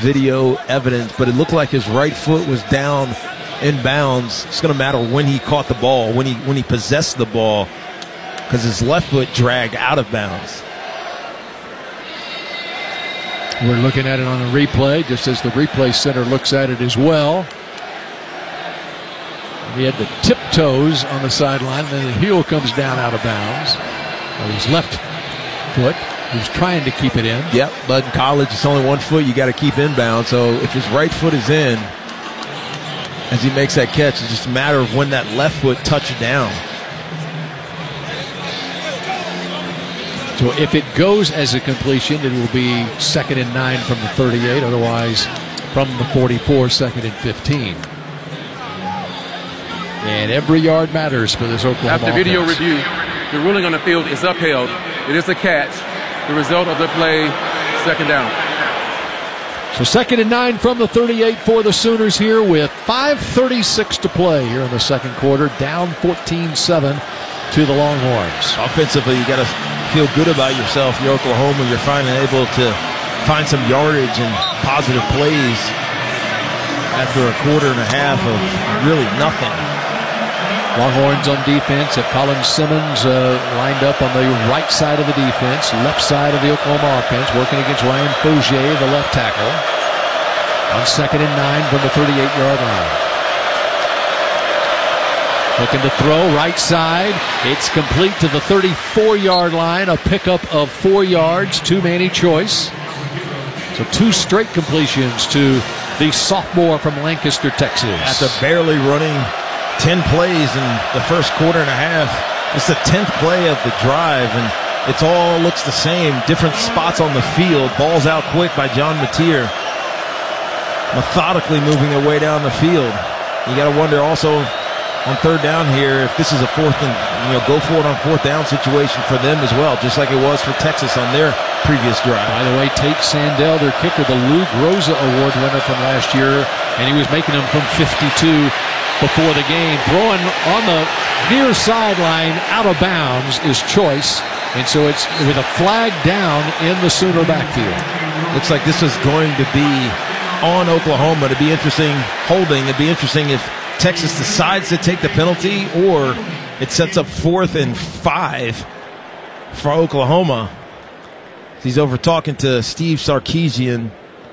video evidence, but it looked like his right foot was down in bounds. It's going to matter when he caught the ball, when he possessed the ball, because his left foot dragged out of bounds. We're looking at it on a replay, just as the replay center looks at it as well. He had the tiptoes on the sideline, and then the heel comes down out of bounds. Well, his left foot, he was trying to keep it in. Yep, but in college, it's only one foot you got to keep in bounds. So if his right foot is in, as he makes that catch, it's just a matter of when that left foot touches down. So if it goes as a completion, it will be 2nd and 9 from the 38. Otherwise, from the 44, 2nd and 15. And every yard matters for this Oklahoma After video offense. review, the ruling on the field is upheld. It is a catch. The result of the play, 2nd down. So 2nd and 9 from the 38 for the Sooners here with 5:36 to play here in the second quarter. Down 14-7 to the Longhorns. Offensively, you got to feel good about yourself. You're Oklahoma. You're finally able to find some yardage and positive plays after a quarter and a half of really nothing. Longhorns on defense have Colin Simmons lined up on the right side of the defense, left side of the Oklahoma offense, working against Ryan Faugier, the left tackle, on 2nd and 9 from the 38-yard line. Looking to throw right side. It's complete to the 34-yard line, a pickup of 4 yards, two-man choice. So 2 straight completions to the sophomore from Lancaster, Texas. After barely running 10 plays in the first quarter and a half, it's the 10th play of the drive, and it's all looks the same. Different spots on the field. Balls out quick by John Mateer, methodically moving their way down the field. You got to wonder also on 3rd down here if this is a 4th and go for it on 4th down situation for them as well, just like it was for Texas on their previous drive. By the way, Tate Sandell, their kicker, the Luke Rosa Award winner from last year, and he was making them from 52 before the game. Throwing on the near sideline out of bounds is choice, and so it's with a flag down in the Sooner backfield. Looks like this is going to be on Oklahoma. To be interesting holding. It'd be interesting if Texas decides to take the penalty, or it sets up 4th and 5 for Oklahoma. He's over talking to Steve Sarkisian.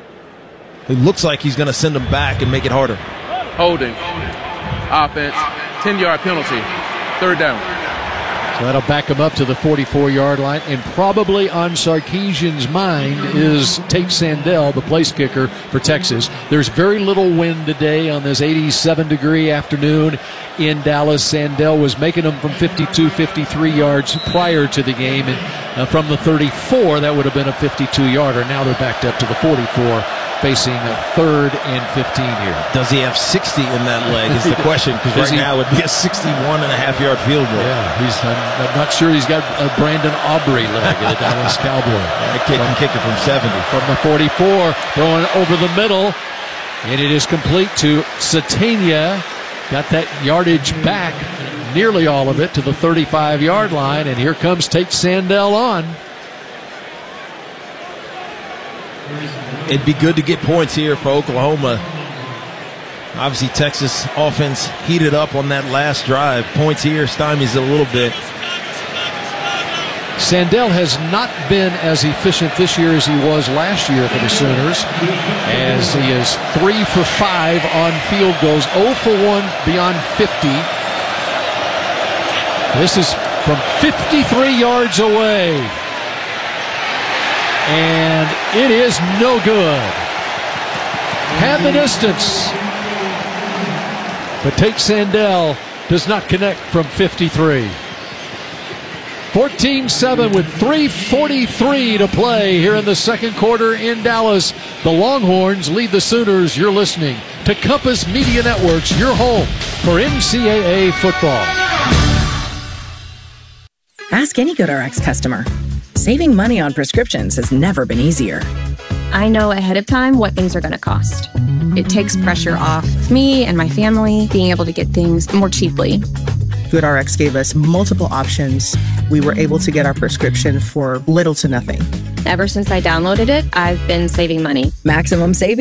It looks like he's going to send them back and make it harder. Holding. Offense. 10-yard penalty. 3rd down. So that'll back him up to the 44-yard line. And probably on Sarkisian's mind is Tate Sandell, the place kicker for Texas. There's very little wind today on this 87-degree afternoon in Dallas. Sandell was making them from 52, 53 yards prior to the game. And from the 34, that would have been a 52-yarder. Now they're backed up to the 44, facing a 3rd and 15 here. Does he have 60 in that leg is the question, because right now it would be a 61.5-yard field goal. Yeah, I'm not sure he's got a Brandon Aubrey leg in the Dallas Cowboy. That kid can kick it from 70. From the 44, throwing over the middle, and it is complete to Satania. Got that yardage back, nearly all of it, to the 35-yard line, and here comes Tate Sandell on. It'd be good to get points here for Oklahoma. Obviously, Texas offense heated up on that last drive. Points here stymies a little bit. Sandell has not been as efficient this year as he was last year for the Sooners, as he is 3 for 5 on field goals, 0 for 1 beyond 50. This is from 53 yards away, and it is no good. Had the distance, but Tate Sandell does not connect from 53. 14-7 with 3:43 to play here in the second quarter in Dallas. The Longhorns lead the Sooners. You're listening to Compass Media Networks, your home for NCAA football. Ask any GoodRx customer. Saving money on prescriptions has never been easier. I know ahead of time what things are going to cost. It takes pressure off me and my family being able to get things more cheaply. GoodRx gave us multiple options. We were able to get our prescription for little to nothing. Ever since I downloaded it, I've been saving money. Maximum savings.